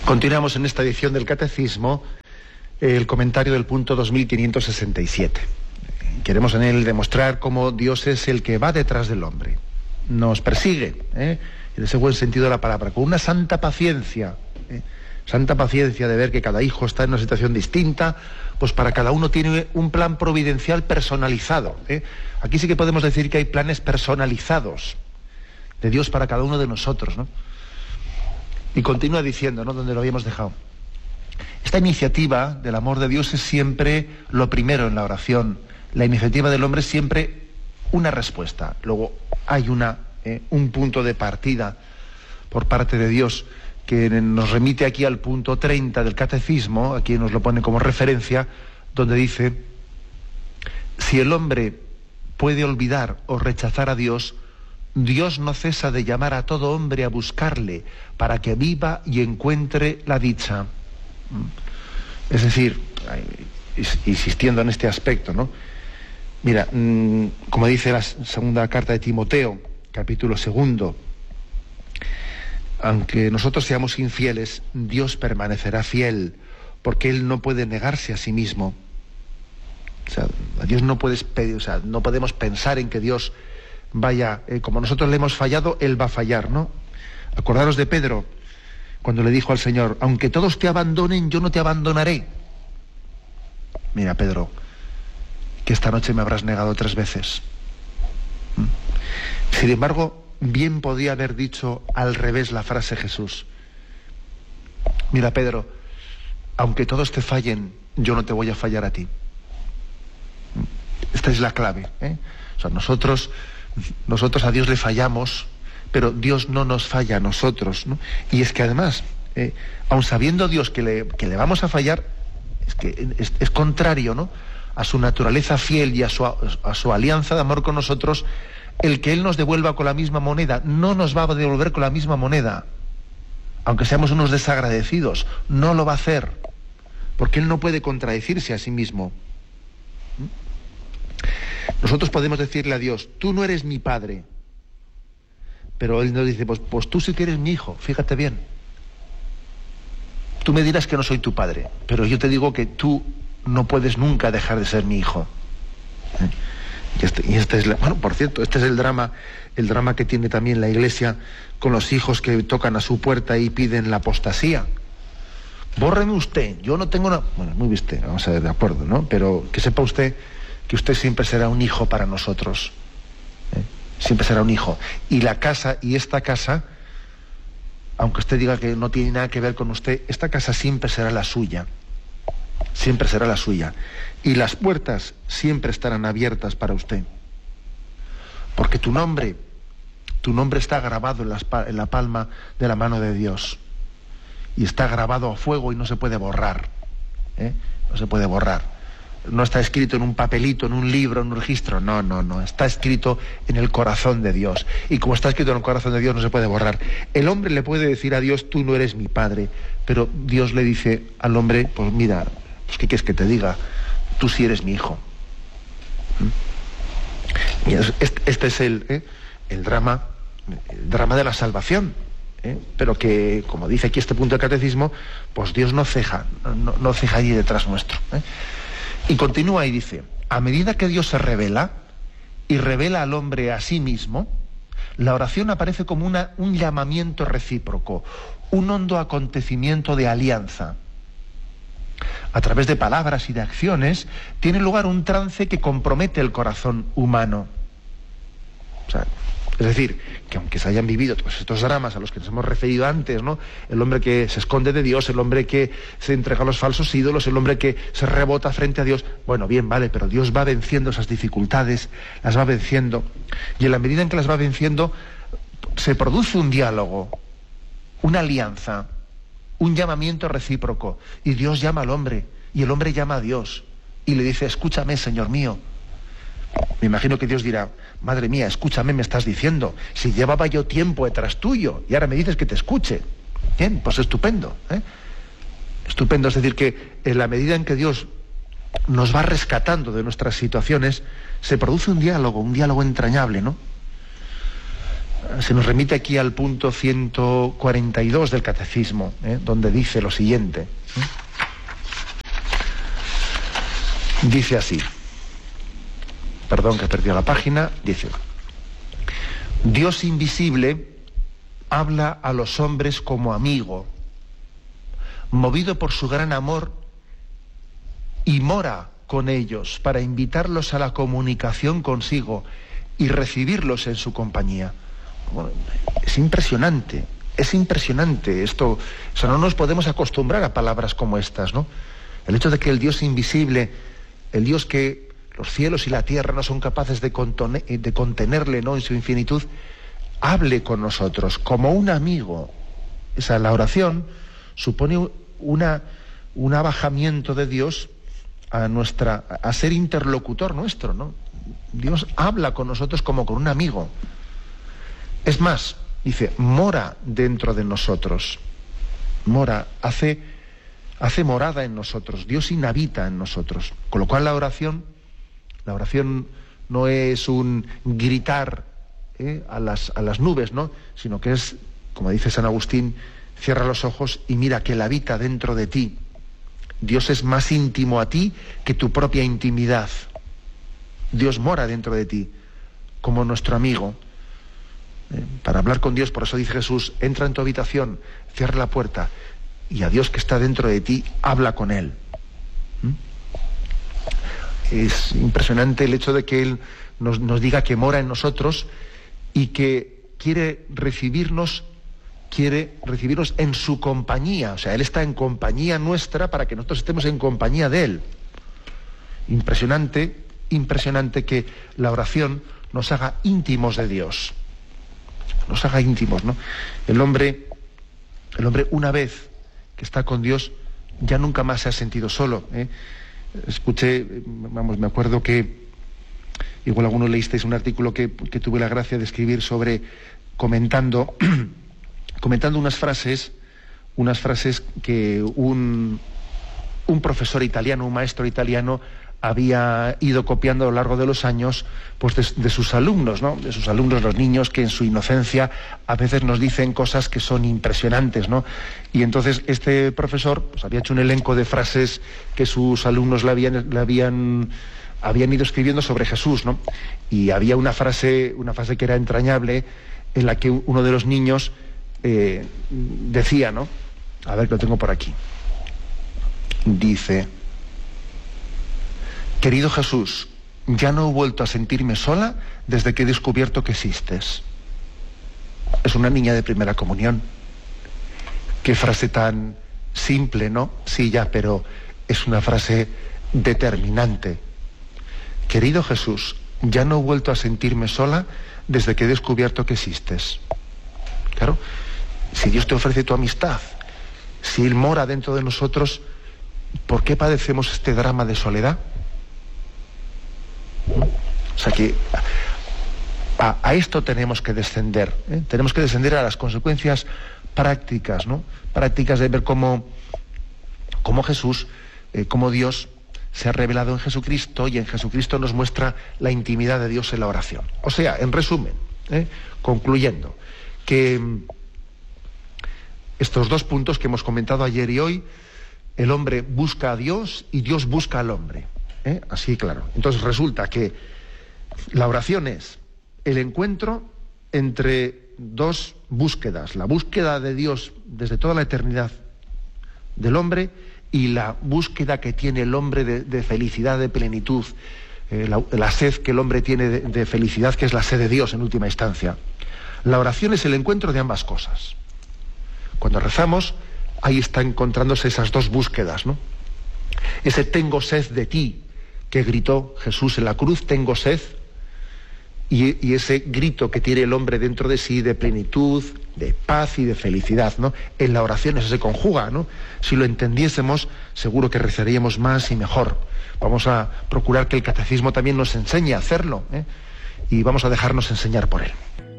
Continuamos en esta edición del Catecismo, el comentario del punto 2567. Queremos en él demostrar cómo Dios es el que va detrás del hombre. Nos persigue, en ese buen sentido de la palabra, con una santa paciencia de ver que cada hijo está en una situación distinta, pues para cada uno tiene un plan providencial personalizado. Aquí sí que podemos decir que hay planes personalizados de Dios para cada uno de nosotros, ¿no? Y continúa diciendo, ¿no?, donde lo habíamos dejado. Esta iniciativa del amor de Dios es siempre lo primero en la oración. La iniciativa del hombre es siempre una respuesta. Luego hay un punto de partida por parte de Dios que nos remite aquí al punto 30 del Catecismo, aquí nos lo pone como referencia, donde dice: si el hombre puede olvidar o rechazar a Dios, Dios no cesa de llamar a todo hombre a buscarle para que viva y encuentre la dicha. Es decir, insistiendo en este aspecto, ¿no? Mira, como dice la segunda carta de Timoteo, capítulo 2, aunque nosotros seamos infieles, Dios permanecerá fiel, porque Él no puede negarse a sí mismo. O sea, a Dios no puedes pedir, o sea, no podemos pensar en que Dios vaya, como nosotros le hemos fallado, Él va a fallar, ¿no? Acordaros de Pedro, cuando le dijo al Señor: aunque todos te abandonen, yo no te abandonaré. Mira, Pedro, que esta noche me habrás negado 3 veces. Sin embargo, bien podía haber dicho al revés la frase Jesús: mira, Pedro, aunque todos te fallen, yo no te voy a fallar a ti. Esta es la clave, O sea, nosotros a Dios le fallamos, pero Dios no nos falla a nosotros, ¿no? Y es que además, aun sabiendo Dios que le vamos a fallar, es que es contrario, ¿no?, a su naturaleza fiel y a su alianza de amor con nosotros, el que Él nos devuelva con la misma moneda. No nos va a devolver con la misma moneda, aunque seamos unos desagradecidos, no lo va a hacer, porque Él no puede contradecirse a sí mismo. Nosotros podemos decirle a Dios: tú no eres mi padre, pero Él nos dice: pues tú sí que eres mi hijo, fíjate bien. Tú me dirás que no soy tu padre, pero yo te digo que tú no puedes nunca dejar de ser mi hijo. Bueno, por cierto, este es el drama que tiene también la Iglesia con los hijos que tocan a su puerta y piden la apostasía. Bórreme usted, yo no tengo nada. Bueno, muy bien, vamos a ver, de acuerdo, ¿no? Pero que sepa usted que usted siempre será un hijo para nosotros. Siempre será un hijo. Y la casa, y esta casa, aunque usted diga que no tiene nada que ver con usted, esta casa siempre será la suya. Siempre será la suya. Y las puertas siempre estarán abiertas para usted. Porque tu nombre está grabado en la palma de la mano de Dios. Y está grabado a fuego y no se puede borrar. No se puede borrar. No está escrito en un papelito, en un libro, en un registro. No. Está escrito en el corazón de Dios. Y como está escrito en el corazón de Dios, no se puede borrar. El hombre le puede decir a Dios: tú no eres mi padre. Pero Dios le dice al hombre: pues mira, pues ¿qué quieres que te diga? Tú sí eres mi hijo. Y este es el drama de la salvación. Pero que, como dice aquí este punto del Catecismo, pues Dios no ceja allí detrás nuestro. Y continúa y dice: a medida que Dios se revela y revela al hombre a sí mismo, la oración aparece como un llamamiento recíproco, un hondo acontecimiento de alianza. A través de palabras y de acciones tiene lugar un trance que compromete el corazón humano. O sea, es decir, que aunque se hayan vivido todos estos dramas a los que nos hemos referido antes, ¿no?, el hombre que se esconde de Dios, el hombre que se entrega a los falsos ídolos, el hombre que se rebota frente a Dios, bueno, bien, vale, pero Dios va venciendo esas dificultades, las va venciendo, y en la medida en que las va venciendo, se produce un diálogo, una alianza, un llamamiento recíproco, y Dios llama al hombre, y el hombre llama a Dios, y le dice: escúchame, Señor mío. Me imagino que Dios dirá: madre mía, escúchame, me estás diciendo, si llevaba yo tiempo detrás tuyo, y ahora me dices que te escuche. Bien, pues estupendo, Estupendo, es decir, que en la medida en que Dios nos va rescatando de nuestras situaciones, se produce un diálogo entrañable, ¿no? se nos remite aquí al punto 142 del Catecismo, donde dice lo siguiente. Dice así, perdón que he perdido la página, dice: Dios invisible habla a los hombres como amigo, movido por su gran amor, y mora con ellos para invitarlos a la comunicación consigo y recibirlos en su compañía. Bueno, es impresionante esto. O sea, no nos podemos acostumbrar a palabras como estas, ¿no? El hecho de que el Dios invisible, el Dios que los cielos y la tierra no son capaces de contenerle, ¿no?, en su infinitud, hable con nosotros como un amigo. Esa, la oración supone un abajamiento de Dios a ser interlocutor nuestro, ¿no? Dios habla con nosotros como con un amigo. Es más, dice, mora dentro de nosotros. Mora, hace morada en nosotros. Dios inhabita en nosotros. Con lo cual la oración no es un gritar a las nubes, ¿no?, sino que es, como dice San Agustín, cierra los ojos y mira que Él habita dentro de ti. Dios es más íntimo a ti que tu propia intimidad. Dios mora dentro de ti, como nuestro amigo. Para hablar con Dios, por eso dice Jesús, entra en tu habitación, cierra la puerta, y a Dios que está dentro de ti, habla con Él. Es impresionante el hecho de que Él nos diga que mora en nosotros y que quiere recibirnos en su compañía. O sea, Él está en compañía nuestra para que nosotros estemos en compañía de Él. Impresionante que la oración nos haga íntimos de Dios. Nos haga íntimos, ¿no? El hombre, una vez que está con Dios, ya nunca más se ha sentido solo. Me acuerdo que igual algunos leísteis un artículo que tuve la gracia de escribir sobre comentando unas frases que un profesor italiano, un maestro italiano, había ido copiando a lo largo de los años, pues de sus alumnos, ¿no? De sus alumnos, los niños, que en su inocencia a veces nos dicen cosas que son impresionantes, ¿no? Y entonces este profesor pues había hecho un elenco de frases que sus alumnos le habían ido escribiendo sobre Jesús, ¿no? Y había una frase que era entrañable, en la que uno de los niños decía, ¿no? A ver, que lo tengo por aquí. Dice: querido Jesús, ya no he vuelto a sentirme sola desde que he descubierto que existes. Es una niña de primera comunión. Qué frase tan simple, ¿no? Sí, ya, pero es una frase determinante. Querido Jesús, ya no he vuelto a sentirme sola desde que he descubierto que existes. Claro, si Dios te ofrece tu amistad, si Él mora dentro de nosotros, ¿por qué padecemos este drama de soledad? O sea que a esto tenemos que descender, ¿eh? Tenemos que descender a las consecuencias prácticas, ¿no? Prácticas de ver cómo Jesús, cómo Dios se ha revelado en Jesucristo, y en Jesucristo nos muestra la intimidad de Dios en la oración. O sea, en resumen, concluyendo, que estos dos puntos que hemos comentado ayer y hoy, el hombre busca a Dios y Dios busca al hombre. Así, claro. Entonces resulta que la oración es el encuentro entre dos búsquedas: la búsqueda de Dios desde toda la eternidad del hombre y la búsqueda que tiene el hombre de felicidad, de plenitud, la sed que el hombre tiene de felicidad, que es la sed de Dios en última instancia. La oración es el encuentro de ambas cosas. Cuando rezamos, ahí está encontrándose esas dos búsquedas, ¿no? Ese tengo sed de ti que gritó Jesús en la cruz, tengo sed, y ese grito que tiene el hombre dentro de sí de plenitud, de paz y de felicidad, ¿no? En la oración eso se conjuga, ¿no? Si lo entendiésemos, seguro que rezaríamos más y mejor. Vamos a procurar que el catecismo también nos enseñe a hacerlo, y vamos a dejarnos enseñar por él.